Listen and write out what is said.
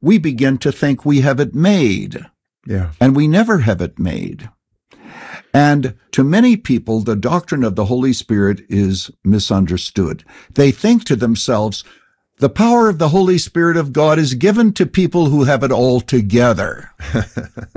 we begin to think we have it made. Yeah. And we never have it made. And to many people, the doctrine of the Holy Spirit is misunderstood. They think to themselves, the power of the Holy Spirit of God is given to people who have it all together.